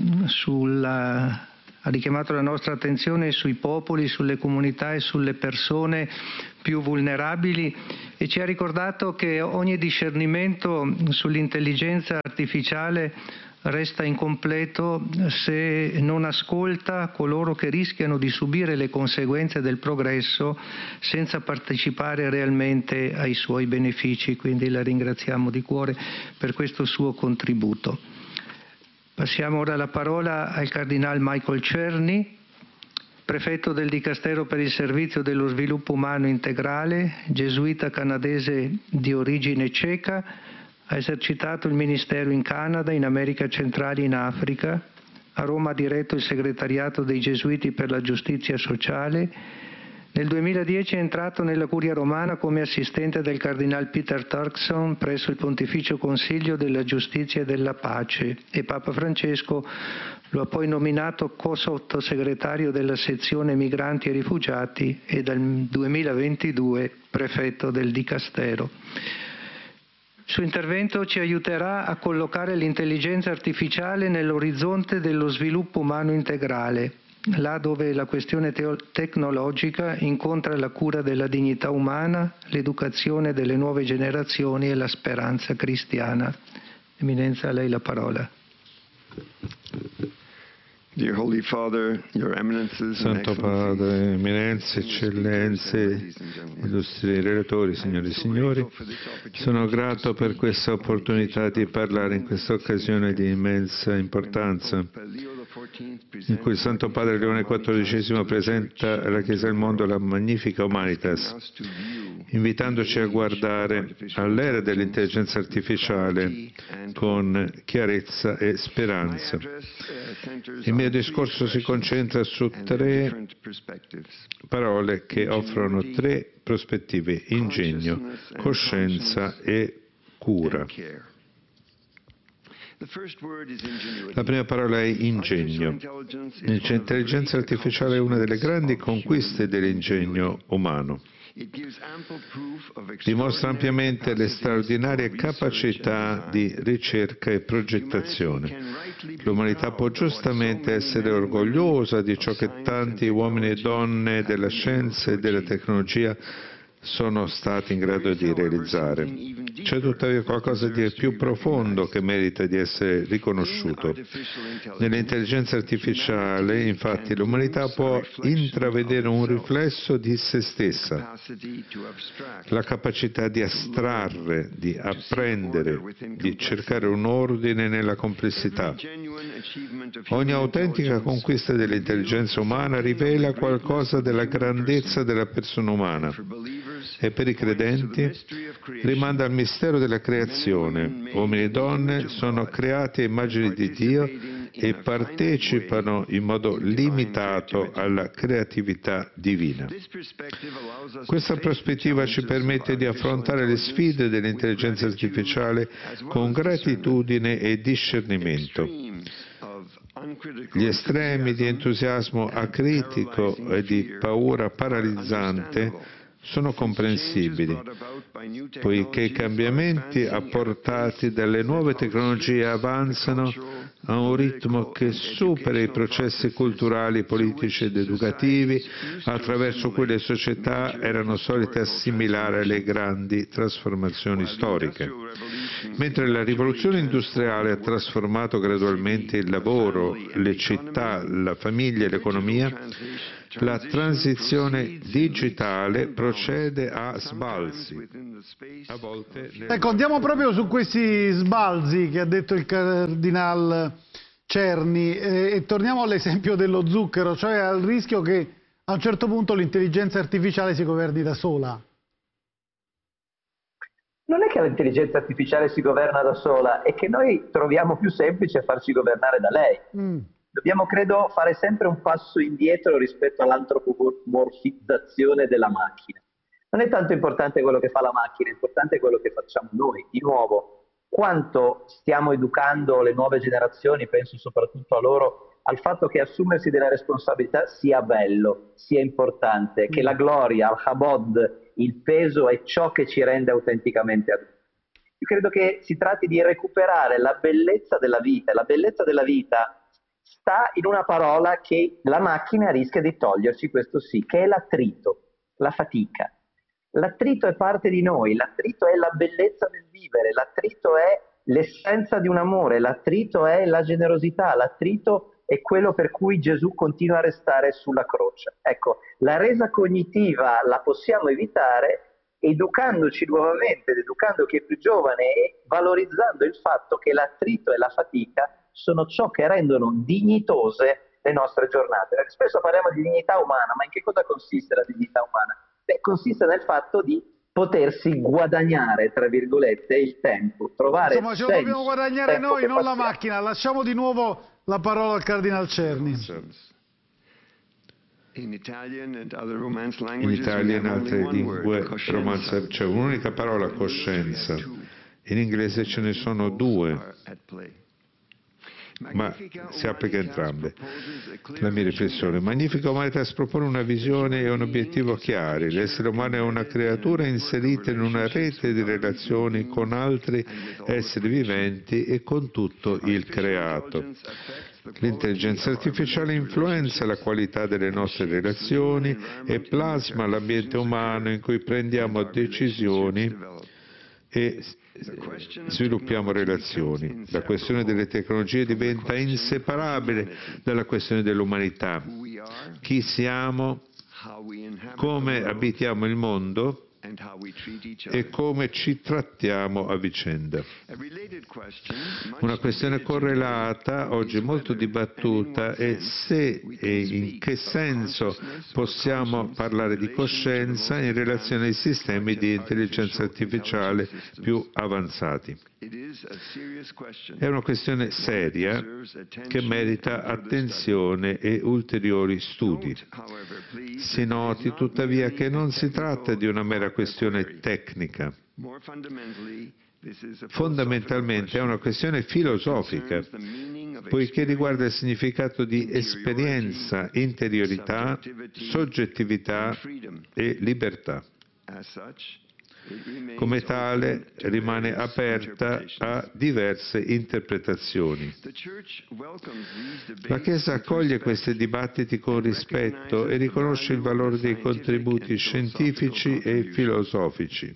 la nostra attenzione sui popoli, sulle comunità e sulle persone più vulnerabili e ci ha ricordato che ogni discernimento sull'intelligenza artificiale resta incompleto se non ascolta coloro che rischiano di subire le conseguenze del progresso senza partecipare realmente ai suoi benefici. Quindi la ringraziamo di cuore per questo suo contributo. Passiamo ora la parola al Cardinal Michael Czerny, prefetto del Dicastero per il Servizio dello Sviluppo Umano Integrale, gesuita canadese di origine ceca, ha esercitato il ministero in Canada, in America Centrale e in Africa. A Roma ha diretto il segretariato dei Gesuiti per la giustizia sociale. Nel 2010 è entrato nella Curia Romana come assistente del Cardinal Peter Turkson presso il Pontificio Consiglio della Giustizia e della Pace e Papa Francesco lo ha poi nominato co-sottosegretario della sezione Migranti e Rifugiati e dal 2022 prefetto del Dicastero. Il suo intervento ci aiuterà a collocare l'intelligenza artificiale nell'orizzonte dello sviluppo umano integrale, là dove la questione tecnologica incontra la cura della dignità umana, l'educazione delle nuove generazioni e la speranza cristiana. Eminenza, a lei la parola.
Dear Holy Father, Your Eminences,
Santo Padre, Eminenze, Eccellenze, illustri relatori, signore e signori, sono grato per questa opportunità di parlare in questa occasione di immensa importanza, in cui il Santo Padre Leone XIV presenta alla Chiesa del mondo la Magnifica Humanitas, invitandoci a guardare all'era dell'intelligenza artificiale con chiarezza e speranza. Il mio discorso si concentra su tre parole che offrono tre prospettive: ingegno, coscienza e cura. La prima parola è ingegno. L'intelligenza artificiale è una delle grandi conquiste dell'ingegno umano. Dimostra ampiamente le straordinarie capacità di ricerca e progettazione. L'umanità può giustamente essere orgogliosa di ciò che tanti uomini e donne della scienza e della tecnologia sono stati in grado di realizzare. C'è tuttavia qualcosa di più profondo che merita di essere riconosciuto. Nell'intelligenza artificiale, infatti, l'umanità può intravedere un riflesso di se stessa, la capacità di astrarre, di apprendere, di cercare un ordine nella complessità. Ogni autentica conquista dell'intelligenza umana rivela qualcosa della grandezza della persona umana e per i credenti rimanda al mistero della creazione. Uomini e donne sono creati a immagine di Dio e partecipano in modo limitato alla creatività divina. Questa prospettiva ci permette di affrontare le sfide dell'intelligenza artificiale con gratitudine e discernimento. Gli estremi di entusiasmo acritico e di paura paralizzante sono comprensibili, poiché i cambiamenti apportati dalle nuove tecnologie avanzano a un ritmo che supera i processi culturali, politici ed educativi attraverso cui le società erano solite assimilare le grandi trasformazioni storiche. Mentre la rivoluzione industriale ha trasformato gradualmente il lavoro, le città, la famiglia e l'economia, la transizione digitale procede a sbalzi. A volte
ecco, andiamo proprio su questi sbalzi che ha detto il cardinal Cerni e torniamo all'esempio dello zucchero, cioè al rischio che a un certo punto l'intelligenza artificiale si governi da sola.
Non è che l'intelligenza artificiale si governa da sola, è che noi troviamo più semplice farci governare da lei. Dobbiamo, credo, fare sempre un passo indietro rispetto all'antropomorfizzazione della macchina. Non è tanto importante quello che fa la macchina, è importante quello che facciamo noi. Di nuovo, quanto stiamo educando le nuove generazioni, penso soprattutto a loro, al fatto che assumersi delle responsabilità sia bello, sia importante, che la gloria, il habod, il peso è ciò che ci rende autenticamente adulti. Io credo che si tratti di recuperare la bellezza della vita. La bellezza della vita sta in una parola che la macchina rischia di toglierci, questo sì, che è l'attrito, la fatica. L'attrito è parte di noi, l'attrito è la bellezza del vivere, l'attrito è l'essenza di un amore, l'attrito è la generosità, l'attrito è quello per cui Gesù continua a restare sulla croce. Ecco, la resa cognitiva la possiamo evitare educandoci nuovamente, educando chi è più giovane e valorizzando il fatto che l'attrito e la fatica sono ciò che rendono dignitose le nostre giornate. Perché spesso parliamo di dignità umana, ma in che cosa consiste la dignità umana? Beh, consiste nel fatto di potersi guadagnare, tra virgolette, il tempo, trovare
insomma, ce lo dobbiamo guadagnare noi, non la macchina. Lasciamo di nuovo la parola al cardinal Cerni.
In Italia e in altre
lingue romanze c'è un'unica parola, coscienza. In inglese ce ne sono due, ma si applica entrambe. La mia riflessione: Magnifica Humanitas propone una visione e un obiettivo chiari. L'essere umano è una creatura inserita in una rete di relazioni con altri esseri viventi e con tutto il creato. L'intelligenza artificiale influenza la qualità delle nostre relazioni e plasma l'ambiente umano in cui prendiamo decisioni e sviluppiamo relazioni. La questione delle tecnologie diventa inseparabile dalla questione dell'umanità. Chi siamo, come abitiamo il mondo e come ci trattiamo a vicenda. Una questione correlata, oggi molto dibattuta, è se e in che senso possiamo parlare di coscienza in relazione ai sistemi di intelligenza artificiale più avanzati. È una questione seria che merita attenzione e ulteriori studi. Si noti tuttavia che non si tratta di una mera questione tecnica. Fondamentalmente è una questione filosofica, poiché riguarda il significato di esperienza, interiorità, soggettività e libertà. Come tale rimane aperta a diverse interpretazioni. La Chiesa accoglie questi dibattiti con rispetto e riconosce il valore dei contributi scientifici e filosofici.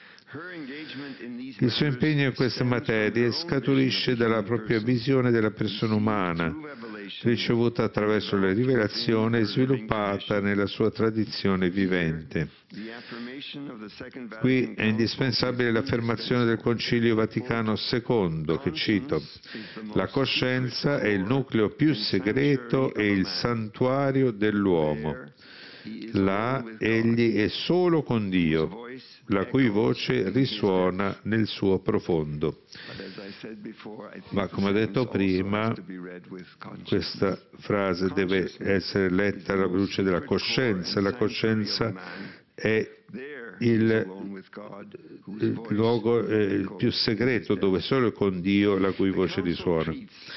Il suo impegno in queste materie scaturisce dalla propria visione della persona umana, ricevuta attraverso la rivelazione e sviluppata nella sua tradizione vivente. Qui è indispensabile l'affermazione del Concilio Vaticano II, che cito: «La coscienza è il nucleo più segreto e il santuario dell'uomo. Là egli è solo con Dio, la cui voce risuona nel suo profondo». Ma come ho detto prima, questa frase deve essere letta alla luce della coscienza. La coscienza è il luogo il più segreto, dove solo con Dio la cui voce risuona.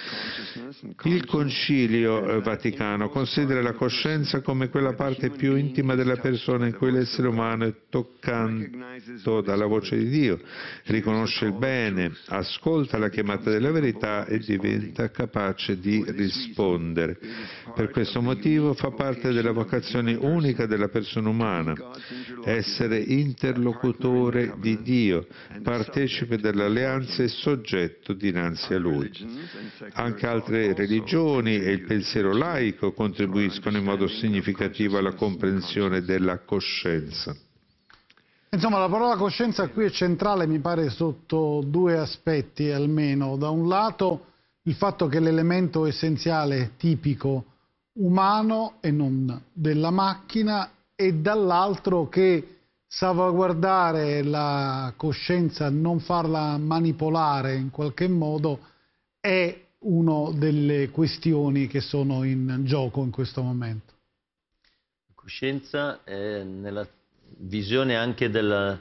Il Concilio Vaticano considera la coscienza come quella parte più intima della persona in cui l'essere umano è toccato dalla voce di Dio, riconosce il bene, ascolta la chiamata della verità e diventa capace di rispondere. Per questo motivo fa parte della vocazione unica della persona umana, essere interlocutore di Dio, partecipe dell'alleanza e soggetto dinanzi a Lui. Anche altre religioni e il pensiero laico contribuiscono in modo significativo alla comprensione della coscienza.
Insomma, la parola coscienza qui è centrale, mi pare, sotto due aspetti almeno. Da un lato il fatto che l'elemento essenziale tipico umano e non della macchina, e dall'altro che salvaguardare la coscienza, non farla manipolare in qualche modo, è una delle questioni che sono in gioco in questo momento.
La coscienza è nella visione anche del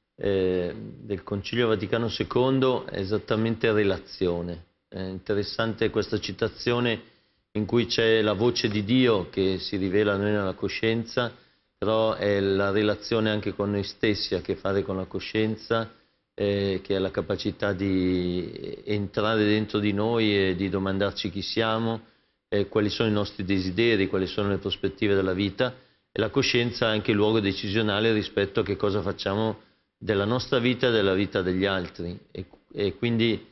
Concilio Vaticano II è esattamente relazione. È interessante questa citazione in cui c'è la voce di Dio che si rivela a noi nella coscienza, però è la relazione anche con noi stessi, ha a che fare con la coscienza, che è la capacità di entrare dentro di noi e di domandarci chi siamo, quali sono i nostri desideri, quali sono le prospettive della vita, e la coscienza è anche il luogo decisionale rispetto a che cosa facciamo della nostra vita e della vita degli altri. E quindi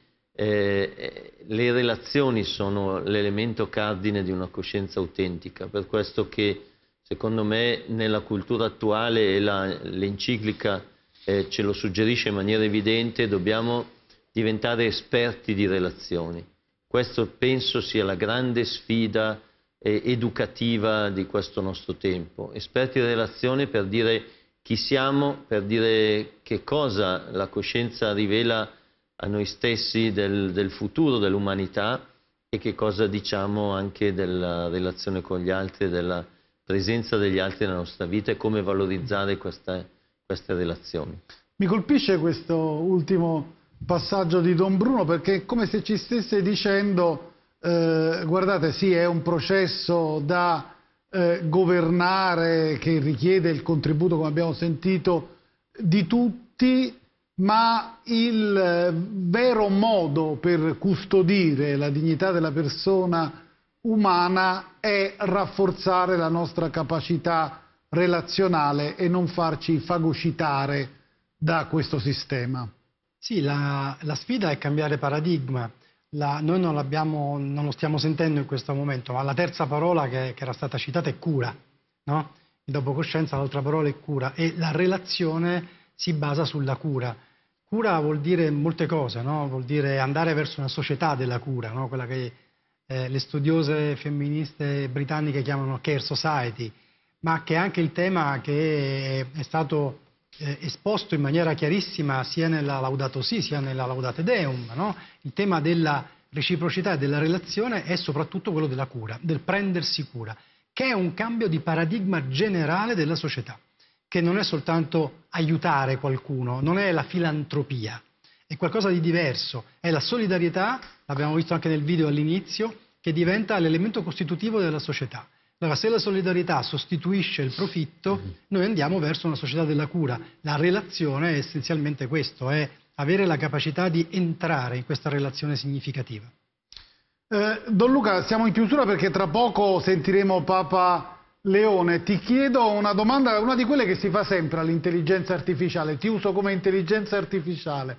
le relazioni sono l'elemento cardine di una coscienza autentica, per questo che secondo me nella cultura attuale, e l'enciclica ce lo suggerisce in maniera evidente, dobbiamo diventare esperti di relazioni. Questo penso sia la grande sfida educativa di questo nostro tempo. Esperti di relazione per dire chi siamo, per dire che cosa la coscienza rivela a noi stessi del futuro dell'umanità e che cosa diciamo anche della relazione con gli altri, della presenza degli altri nella nostra vita e come valorizzare queste relazioni.
Mi colpisce questo ultimo passaggio di Don Bruno, perché è come se ci stesse dicendo guardate, sì, è un processo da governare che richiede il contributo, come abbiamo sentito, di tutti, ma il vero modo per custodire la dignità della persona umana è rafforzare la nostra capacità relazionale e non farci fagocitare da questo sistema.
Sì, la sfida è cambiare paradigma. Noi non lo stiamo sentendo in questo momento, ma la terza parola che era stata citata è cura, no? Dopo coscienza l'altra parola è cura, e la relazione si basa sulla cura. Cura vuol dire molte cose, no? Vuol dire andare verso una società della cura, no? Quella che le studiose femministe britanniche chiamano care society, ma che è anche il tema che è stato esposto in maniera chiarissima sia nella Laudato Si sia nella Laudate Deum, no? Il tema della reciprocità e della relazione è soprattutto quello della cura, del prendersi cura, che è un cambio di paradigma generale della società, che non è soltanto aiutare qualcuno, non è la filantropia, è qualcosa di diverso, è la solidarietà, l'abbiamo visto anche nel video all'inizio, che diventa l'elemento costitutivo della società. Allora, se la solidarietà sostituisce il profitto, noi andiamo verso una società della cura. La relazione è essenzialmente questo, è avere la capacità di entrare in questa relazione significativa.
Don Luca, siamo in chiusura perché tra poco sentiremo Papa Leone. Ti chiedo una domanda, una di quelle che si fa sempre all'intelligenza artificiale. Ti uso come intelligenza artificiale.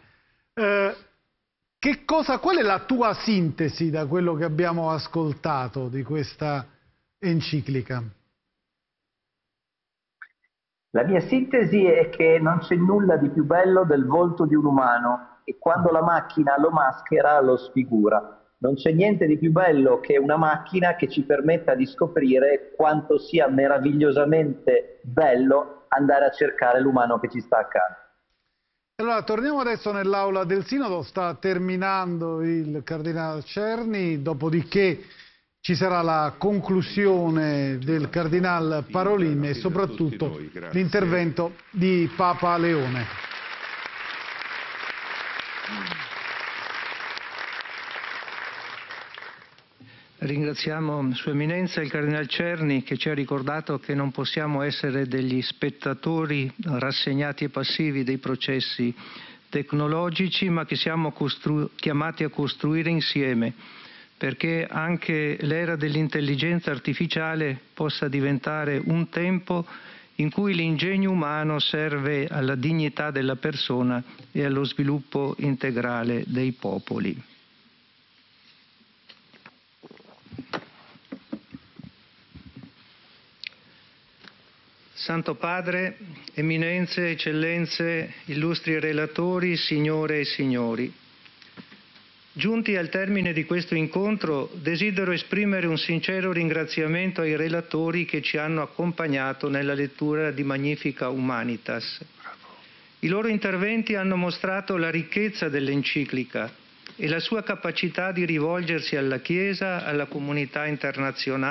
Qual è la tua sintesi da quello che abbiamo ascoltato di questa enciclica?
La mia sintesi è che non c'è nulla di più bello del volto di un umano e quando la macchina lo maschera lo sfigura. Non c'è niente di più bello che una macchina che ci permetta di scoprire quanto sia meravigliosamente bello andare a cercare l'umano che ci sta accanto.
Allora, torniamo adesso nell'aula del Sinodo, sta terminando il Cardinale Cerni, dopodiché ci sarà la conclusione del Cardinal Parolin e soprattutto l'intervento di Papa Leone.
Ringraziamo Sua Eminenza il Cardinal Cerni che ci ha ricordato che non possiamo essere degli spettatori rassegnati e passivi dei processi tecnologici, ma che siamo chiamati a costruire insieme, perché anche l'era dell'intelligenza artificiale possa diventare un tempo in cui l'ingegno umano serve alla dignità della persona e allo sviluppo integrale dei popoli. Santo Padre, Eminenze, Eccellenze, illustri relatori, signore e signori. Giunti al termine di questo incontro, desidero esprimere un sincero ringraziamento ai relatori che ci hanno accompagnato nella lettura di Magnifica Humanitas. I loro interventi hanno mostrato la ricchezza dell'enciclica e la sua capacità di rivolgersi alla Chiesa, alla comunità internazionale,